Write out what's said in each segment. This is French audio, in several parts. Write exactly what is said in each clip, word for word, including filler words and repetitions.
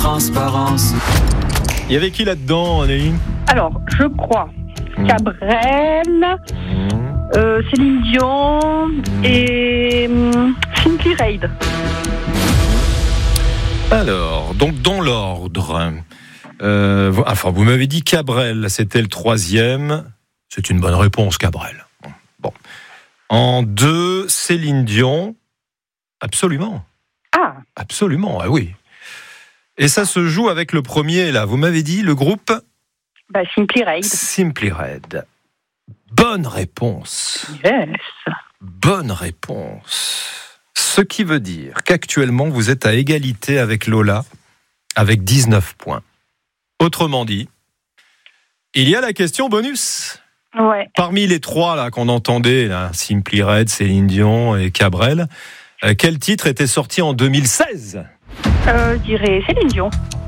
Transparence. Il y avait qui là-dedans, Nelly? Alors, je crois Mmh. Cabrel, Mmh. euh, Céline Dion et hum, Simply Red. Alors, donc dans l'ordre, euh, vous- enfin vous m'avez dit Cabrel, c'était le troisième. C'est une bonne réponse, Cabrel. Bon. En deux, Céline Dion. Absolument. Ah, Absolument, ah oui. Et ça se joue avec le premier, là. Vous m'avez dit le groupe bah Simply Red. Simply Red. Bonne réponse. Yes. Bonne réponse. Ce qui veut dire qu'actuellement, vous êtes à égalité avec Lola, avec dix-neuf points. Autrement dit, il y a la question bonus. Ouais. Parmi les trois là qu'on entendait, là, Simply Red, Céline Dion et Cabrel, euh, quel titre était sorti en deux mille seize? Euh, je dirais Céline Dion.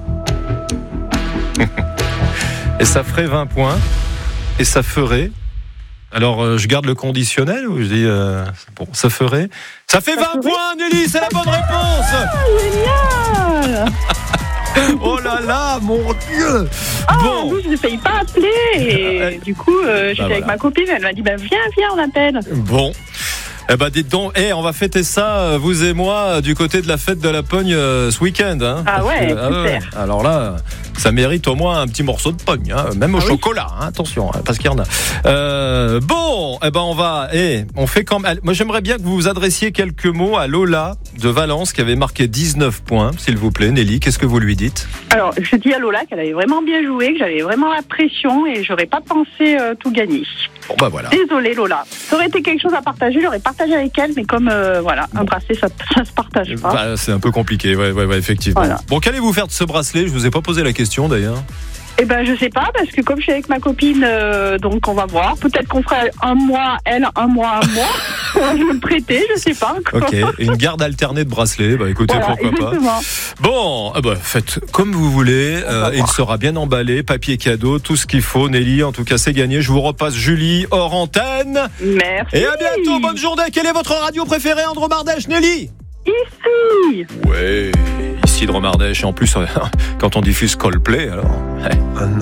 Et ça ferait vingt points. Et ça ferait... Alors, euh, je garde le conditionnel ou je dis... euh, bon, ça ferait... Ça fait vingt points, Nelly, c'est la bonne réponse. Génial. Oh là là, mon Dieu. Ah, en Bon, plus, je ne failli pas appeler. Et du coup, euh, j'étais Bah, avec voilà. ma copine. Elle m'a dit bah, viens, viens, on appelle. bon. Eh ben, dites donc, eh, on va fêter ça, vous et moi, du côté de la fête de la pogne euh, ce week-end. Hein, Ah Parce ouais, que- super. Alors là, ça mérite au moins un petit morceau de pogne, hein, même au Ah oui. chocolat, hein, attention, hein, parce qu'il y en a. Euh, bon, eh ben, on va, eh, on fait quand même. Moi, j'aimerais bien que vous vous adressiez quelques mots à Lola de Valence qui avait marqué dix-neuf points, s'il vous plaît. Nelly, qu'est-ce que vous lui dites? Alors, je dis à Lola qu'elle avait vraiment bien joué, que j'avais vraiment la pression et j'aurais pas pensé euh, tout gagner. Bon, bah voilà. Désolée, Lola. Ça aurait été quelque chose à partager, j'aurais partagé avec elle, mais comme, euh, voilà, un bracelet, ça, ça se partage pas. Bah, c'est un peu compliqué, ouais, ouais, ouais, effectivement. Voilà. Bon, qu'allez-vous faire de ce bracelet? Je vous ai pas posé la question d'ailleurs. Eh ben, je sais pas, parce que comme je suis avec ma copine, euh, donc on va voir. Peut-être qu'on fera un mois, elle, un mois, un mois. On va me le prêter, je sais pas encore. Ok, une garde alternée de bracelets, bah écoutez, Voilà, pourquoi pas. exactement. Bon, ah bah, faites comme vous voulez, euh, il sera bien emballé, papier cadeau, tout ce qu'il faut. Nelly, en tout cas, c'est gagné. Je vous repasse Julie hors antenne. Merci. Et à bientôt, bonne journée. Quelle est votre radio préférée, Andromardèche, Nelly? Ici. Ouais, ici de Romardèche. En plus, quand on diffuse Coldplay, alors... ouais.